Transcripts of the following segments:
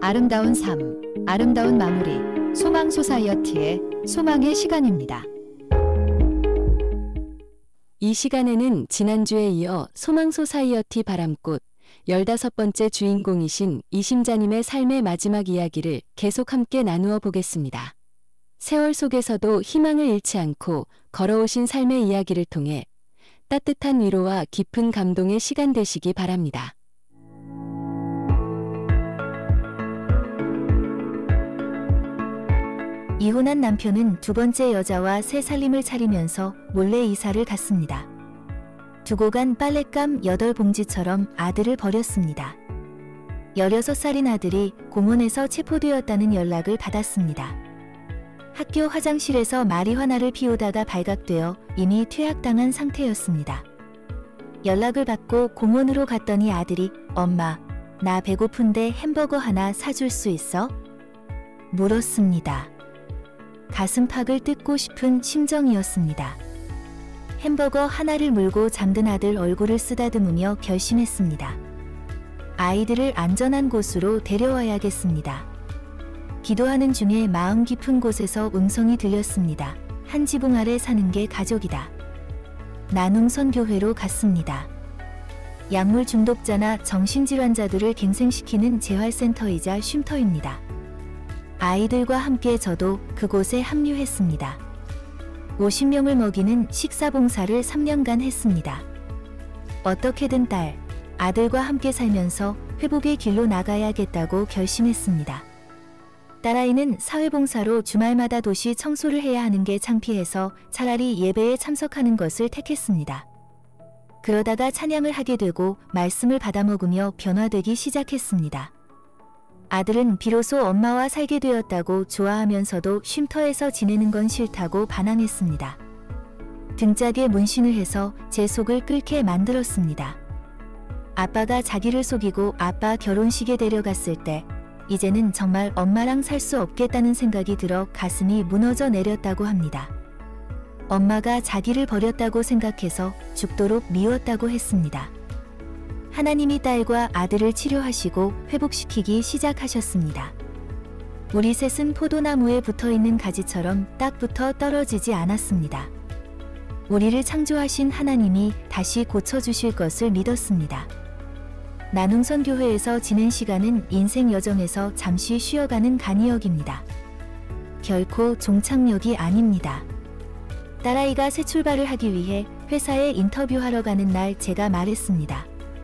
아름다운 삶, 아름다운 마무리, 소망 소사이어티의 소망의 시간입니다. 이 시간에는 지난주에 이어 소망 소사이어티 바람꽃 15번째 주인공이신 이심자님의 삶의 마지막 이야기를 계속 함께 나누어 보겠습니다. 세월 속에서도 희망을 잃지 않고 걸어오신 삶의 이야기를 통해 따뜻한 위로와 깊은 감동의 시간 되시기 바랍니다. 이혼한 남편은 두 번째 여자와 새 살림을 차리면서 몰래 이사를 갔습니다. 두고 간 빨랫감 8봉지처럼 아들을 버렸습니다. 16살인 아들이 공원에서 체포되었다는 연락을 받았습니다. 학교 화장실에서 마리화나를 피우다가 발각되어 이미 퇴학당한 상태였습니다. 연락을 받고 공원으로 갔더니 아들이 "엄마, 나 배고픈데 햄버거 하나 사줄 수 있어?" 물었습니다. 가슴팍을 뜯고 싶은 심정이었습니다. 햄버거 하나를 물고 잠든 아들 얼굴을 쓰다듬으며 결심했습니다. 아이들을 안전한 곳으로 데려와야겠습니다. 기도하는 중에 마음 깊은 곳에서 음성이 들렸습니다. 한 지붕 아래 사는 게 가족이다. 나눔선교회로 갔습니다. 약물 중독자나 정신질환자들을 갱생시키는 재활센터이자 쉼터입니다. 아이들과 함께 저도 그곳에 합류했습니다. 50명을 먹이는 식사봉사를 3년간 했습니다. 어떻게든 딸, 아들과 함께 살면서 회복의 길로 나가야겠다고 결심했습니다. 딸아이는 사회봉사로 주말마다 도시 청소를 해야 하는 게 창피해서 차라리 예배에 참석하는 것을 택했습니다. 그러다가 찬양을 하게 되고 말씀을 받아먹으며 변화되기 시작했습니다. 아들은 비로소 엄마와 살게 되었다고 좋아하면서도 쉼터에서 지내는 건 싫다고 반항했습니다. 등짝에 문신을 해서 제 속을 끓게 만들었습니다. 아빠가 자기를 속이고 아빠 결혼식에 데려갔을 때 이제는 정말 엄마랑 살 수 없겠다는 생각이 들어 가슴이 무너져 내렸다고 합니다. 엄마가 자기를 버렸다고 생각해서 죽도록 미웠다고 했습니다. 하나님이 딸과 아들을 치료하시고 회복시키기 시작하셨습니다. 우리 셋은 포도나무에 붙어있는 가지처럼 딱 붙어 떨어지지 않았습니다. 우리를 창조하신 하나님이 다시 고쳐주실 것을 믿었습니다. 나눔선교회에서 지낸 시간은 인생 여정에서 잠시 쉬어가는 간이역입니다. 결코 종착역이 아닙니다. 딸아이가 새 출발을 하기 위해 회사에 인터뷰하러 가는 날 제가 말했습니다.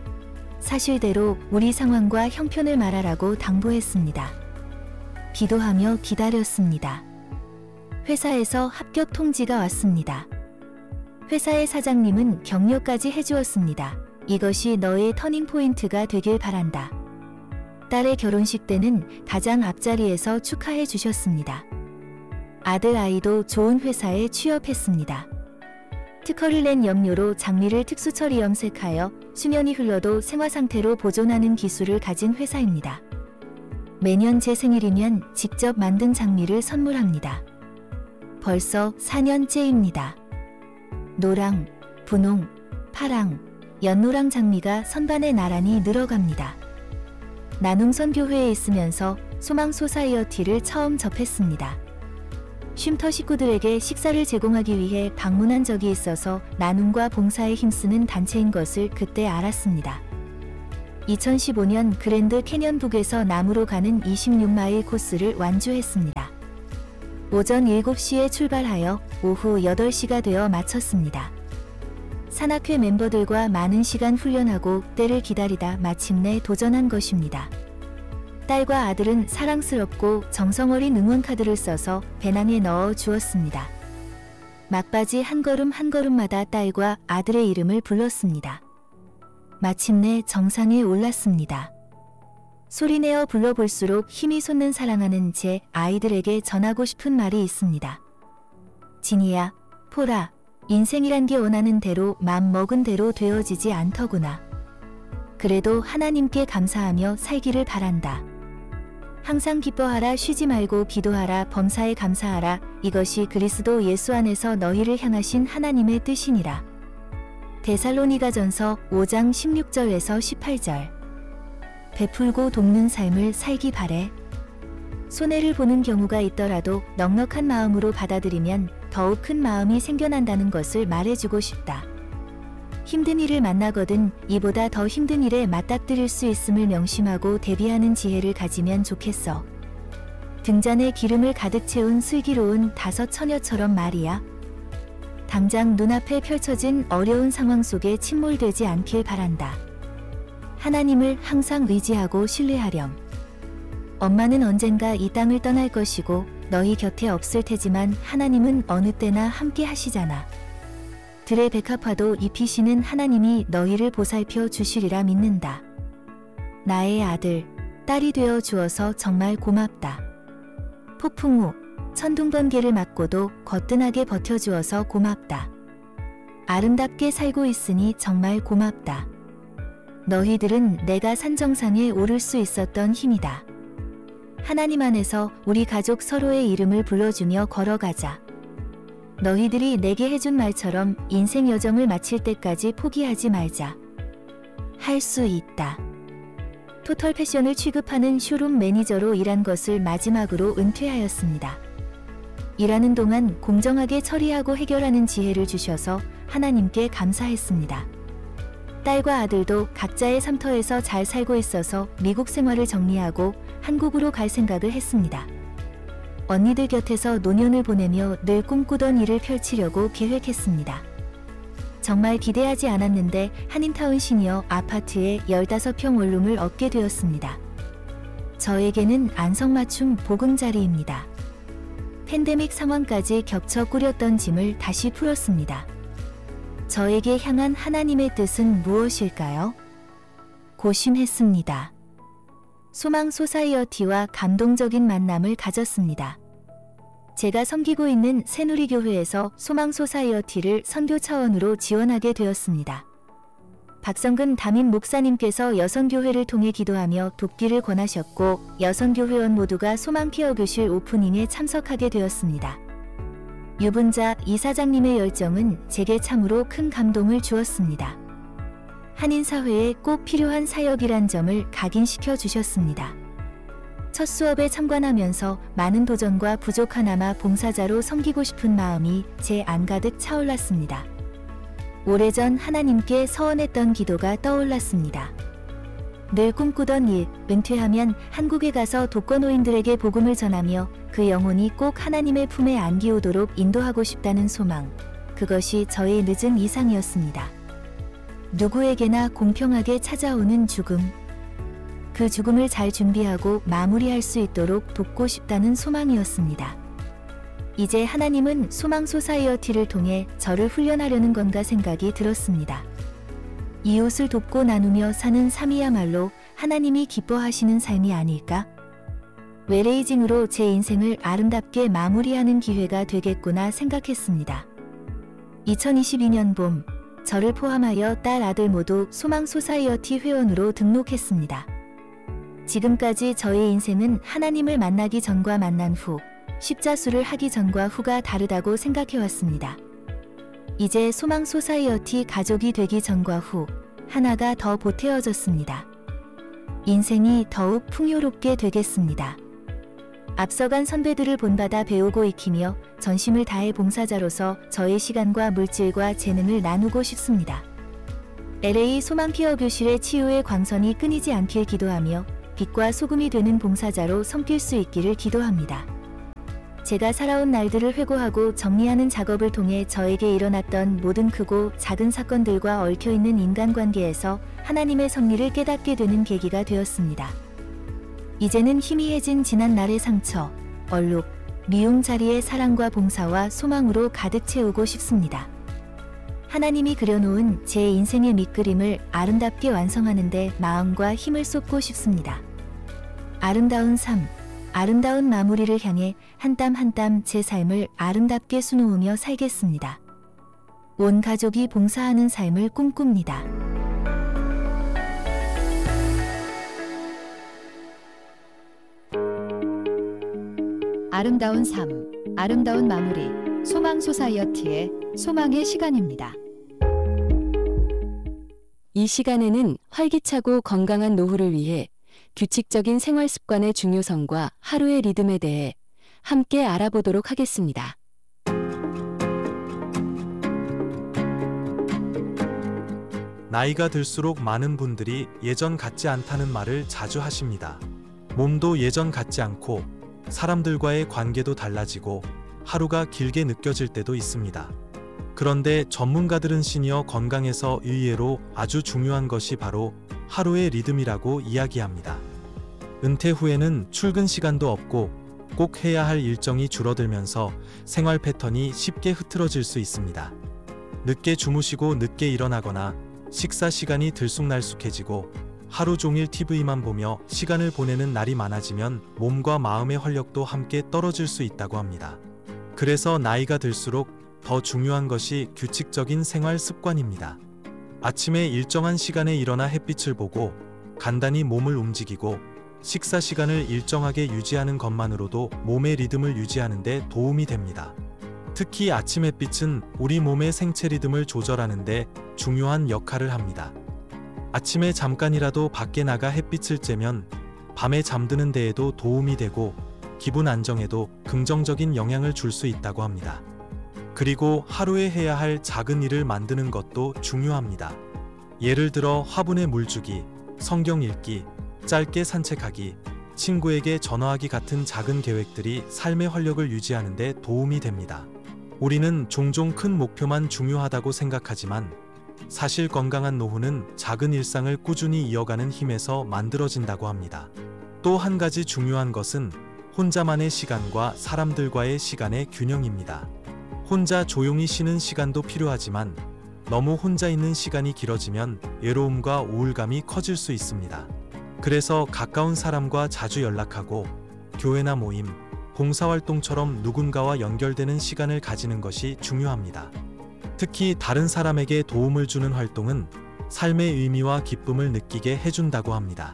사실대로 우리 상황과 형편을 말하라고 당부했습니다. 기도하며 기다렸습니다. 회사에서 합격 통지가 왔습니다. 회사의 사장님은 격려까지 해주었습니다. 이것이 너의 터닝포인트가 되길 바란다. 딸의 결혼식 때는 가장 앞자리에서 축하해 주셨습니다. 아들 아이도 좋은 회사에 취업했습니다. 특허를 낸 염료로 장미를 특수처리 염색하여 수년이 흘러도 생화상태로 보존하는 기술을 가진 회사입니다. 매년 제 생일이면 직접 만든 장미를 선물합니다. 벌써 4년째입니다. 노랑, 분홍, 파랑, 연노랑 장미가 선반에 나란히 늘어갑니다. 나눔선교회에 있으면서 소망소사이어티를 처음 접했습니다. 쉼터 식구들에게 식사를 제공하기 위해 방문한 적이 있어서 나눔과 봉사에 힘쓰는 단체인 것을 그때 알았습니다. 2015년 그랜드 캐년 북에서 남으로 가는 26마일 코스를 완주했습니다. 오전 7시에 출발하여 오후 8시가 되어 마쳤습니다. 산악회 멤버들과 많은 시간 훈련하고 때를 기다리다 마침내 도전한 것입니다. 딸과 아들은 사랑스럽고 정성어린 응원카드를 써서 배낭에 넣어 주었습니다. 막바지 한 걸음 한 걸음마다 딸과 아들의 이름을 불렀습니다. 마침내 정상에 올랐습니다. 소리내어 불러볼수록 힘이 솟는 사랑하는 제 아이들에게 전하고 싶은 말이 있습니다. 진이야, 포라, 인생이란 게 원하는 대로 맘 먹은 대로 되어지지 않더구나. 그래도 하나님께 감사하며 살기를 바란다. 항상 기뻐하라, 쉬지 말고 기도하라, 범사에 감사하라. 이것이 그리스도 예수 안에서 너희를 향하신 하나님의 뜻이니라. 데살로니가전서 5장 16절에서 18절. 베풀고 돕는 삶을 살기 바래. 손해를 보는 경우가 있더라도 넉넉한 마음으로 받아들이면 더욱 큰 마음이 생겨난다는 것을 말해주고 싶다. 힘든 일을 만나거든 이보다 더 힘든 일에 맞닥뜨릴 수 있음을 명심하고 대비하는 지혜를 가지면 좋겠어. 등잔에 기름을 가득 채운 슬기로운 다섯 처녀처럼 말이야. 당장 눈앞에 펼쳐진 어려운 상황 속에 침몰되지 않길 바란다. 하나님을 항상 의지하고 신뢰하렴. 엄마는 언젠가 이 땅을 떠날 것이고 너희 곁에 없을 테지만 하나님은 어느 때나 함께 하시잖아. 들의 백합화도 입히시는 하나님이 너희를 보살펴 주시리라 믿는다. 나의 아들, 딸이 되어 주어서 정말 고맙다. 폭풍 후 천둥번개를 맞고도 거뜬하게 버텨주어서 고맙다. 아름답게 살고 있으니 정말 고맙다. 너희들은 내가 산 정상에 오를 수 있었던 힘이다. 하나님 안에서 우리 가족 서로의 이름을 불러주며 걸어가자. 너희들이 내게 해준 말처럼 인생 여정을 마칠 때까지 포기하지 말자. 할 수 있다. 토털 패션을 취급하는 쇼룸 매니저로 일한 것을 마지막으로 은퇴하였습니다. 일하는 동안 공정하게 처리하고 해결하는 지혜를 주셔서 하나님께 감사했습니다. 딸과 아들도 각자의 삶터에서 잘 살고 있어서 미국 생활을 정리하고 한국으로 갈 생각을 했습니다. 언니들 곁에서 노년을 보내며 늘 꿈꾸던 일을 펼치려고 계획했습니다. 정말 기대하지 않았는데 한인타운 시니어 아파트에 15평 원룸을 얻게 되었습니다. 저에게는 안성맞춤 보금자리입니다. 팬데믹 상황까지 겹쳐 꾸렸던 짐을 다시 풀었습니다. 저에게 향한 하나님의 뜻은 무엇일까요? 고심했습니다. 소망 소사이어티와 감동적인 만남을 가졌습니다. 제가 섬기고 있는 새누리교회에서 소망 소사이어티를 선교 차원으로 지원하게 되었습니다. 박성근 담임 목사님께서 여성교회를 통해 기도하며 돕기를 권하셨고 여성교회원 모두가 소망케어교실 오프닝에 참석하게 되었습니다. 유분자 이사장님의 열정은 제게 참으로 큰 감동을 주었습니다. 한인사회에 꼭 필요한 사역이란 점을 각인시켜 주셨습니다. 첫 수업에 참관하면서 많은 도전과 부족하나마 봉사자로 섬기고 싶은 마음이 제 안 가득 차올랐습니다. 오래전 하나님께 서원했던 기도가 떠올랐습니다. 늘 꿈꾸던 일, 은퇴하면 한국에 가서 독거노인들에게 복음을 전하며 그 영혼이 꼭 하나님의 품에 안기오도록 인도하고 싶다는 소망. 그것이 저의 늦은 이상이었습니다. 누구에게나 공평하게 찾아오는 죽음. 그 죽음을 잘 준비하고 마무리할 수 있도록 돕고 싶다는 소망이었습니다. 이제 하나님은 소망 소사이어티를 통해 저를 훈련하려는 건가 생각이 들었습니다. 이웃을 돕고 나누며 사는 삶이야말로 하나님이 기뻐하시는 삶이 아닐까? 웨레이징으로 제 인생을 아름답게 마무리하는 기회가 되겠구나 생각했습니다. 2022년 봄, 저를 포함하여 딸 아들 모두 소망 소사이어티 회원으로 등록했습니다. 지금까지 저의 인생은 하나님을 만나기 전과 만난 후, 십자수를 하기 전과 후가 다르다고 생각해왔습니다. 이제 소망 소사이어티 가족이 되기 전과 후, 하나가 더 보태어졌습니다. 인생이 더욱 풍요롭게 되겠습니다. 앞서간 선배들을 본받아 배우고 익히며 전심을 다해 봉사자로서 저의 시간과 물질과 재능을 나누고 싶습니다. LA 소망케어교실의 치유의 광선이 끊이지 않길 기도하며 빛과 소금이 되는 봉사자로 섬길 수 있기를 기도합니다. 제가 살아온 날들을 회고하고 정리하는 작업을 통해 저에게 일어났던 모든 크고 작은 사건들과 얽혀있는 인간관계에서 하나님의 섭리를 깨닫게 되는 계기가 되었습니다. 이제는 희미해진 지난 날의 상처, 얼룩, 미움 자리의 사랑과 봉사와 소망으로 가득 채우고 싶습니다. 하나님이 그려놓은 제 인생의 밑그림을 아름답게 완성하는 데 마음과 힘을 쏟고 싶습니다. 아름다운 삶, 아름다운 마무리를 향해 한 땀 한 땀 제 삶을 아름답게 수놓으며 살겠습니다. 온 가족이 봉사하는 삶을 꿈꿉니다. 아름다운 삶, 아름다운 마무리, 소망 소사이어티의 소망의 시간입니다. 이 시간에는 활기차고 건강한 노후를 위해 규칙적인 생활 습관의 중요성과 하루의 리듬에 대해 함께 알아보도록 하겠습니다. 나이가 들수록 많은 분들이 예전 같지 않다는 말을 자주 하십니다. 몸도 예전 같지 않고 사람들과의 관계도 달라지고 하루가 길게 느껴질 때도 있습니다. 그런데 전문가들은 시니어 건강에서 의외로 아주 중요한 것이 바로 하루의 리듬이라고 이야기합니다. 은퇴 후에는 출근 시간도 없고 꼭 해야 할 일정이 줄어들면서 생활 패턴이 쉽게 흐트러질 수 있습니다. 늦게 주무시고 늦게 일어나거나 식사 시간이 들쑥날쑥해지고 하루 종일 TV만 보며 시간을 보내는 날이 많아지면 몸과 마음의 활력도 함께 떨어질 수 있다고 합니다. 그래서 나이가 들수록 더 중요한 것이 규칙적인 생활 습관입니다. 아침에 일정한 시간에 일어나 햇빛을 보고 간단히 몸을 움직이고 식사 시간을 일정하게 유지하는 것만으로도 몸의 리듬을 유지하는 데 도움이 됩니다. 특히 아침 햇빛은 우리 몸의 생체 리듬을 조절하는 데 중요한 역할을 합니다. 아침에 잠깐이라도 밖에 나가 햇빛을 쬐면 밤에 잠드는 데에도 도움이 되고 기분 안정에도 긍정적인 영향을 줄 수 있다고 합니다. 그리고 하루에 해야 할 작은 일을 만드는 것도 중요합니다. 예를 들어 화분에 물 주기, 성경 읽기, 짧게 산책하기, 친구에게 전화하기 같은 작은 계획들이 삶의 활력을 유지하는 데 도움이 됩니다. 우리는 종종 큰 목표만 중요하다고 생각하지만 사실 건강한 노후는 작은 일상을 꾸준히 이어가는 힘에서 만들어진다고 합니다. 또 한 가지 중요한 것은 혼자만의 시간과 사람들과의 시간의 균형입니다. 혼자 조용히 쉬는 시간도 필요하지만 너무 혼자 있는 시간이 길어지면 외로움과 우울감이 커질 수 있습니다. 그래서 가까운 사람과 자주 연락하고 교회나 모임, 봉사활동처럼 누군가와 연결되는 시간을 가지는 것이 중요합니다. 특히 다른 사람에게 도움을 주는 활동은 삶의 의미와 기쁨을 느끼게 해준다고 합니다.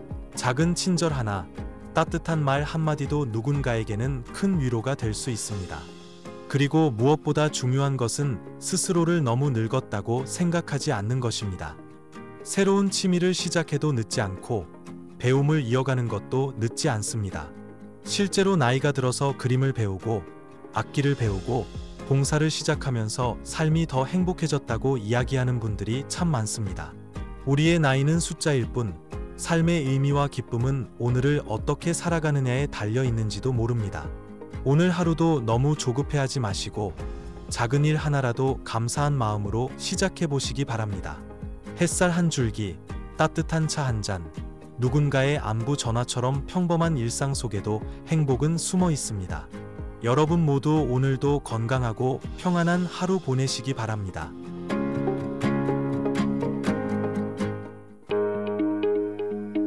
작은 친절 하나, 따뜻한 말 한마디도 누군가에게는 큰 위로가 될 수 있습니다. 그리고 무엇보다 중요한 것은 스스로를 너무 늙었다고 생각하지 않는 것입니다. 새로운 취미를 시작해도 늦지 않고 배움을 이어가는 것도 늦지 않습니다. 실제로 나이가 들어서 그림을 배우고 악기를 배우고 봉사를 시작하면서 삶이 더 행복해졌다고 이야기하는 분들이 참 많습니다. 우리의 나이는 숫자일 뿐 삶의 의미와 기쁨은 오늘을 어떻게 살아가느냐에 달려 있는지도 모릅니다. 오늘 하루도 너무 조급해하지 마시고 작은 일 하나라도 감사한 마음으로 시작해 보시기 바랍니다. 햇살 한 줄기, 따뜻한 차 한 잔, 누군가의 안부 전화처럼 평범한 일상 속에도 행복은 숨어 있습니다. 여러분 모두 오늘도 건강하고 평안한 하루 보내시기 바랍니다.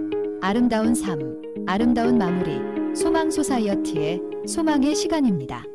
아름다운 삶, 아름다운 마무리, 소망 소사이어티의 소망의 시간입니다.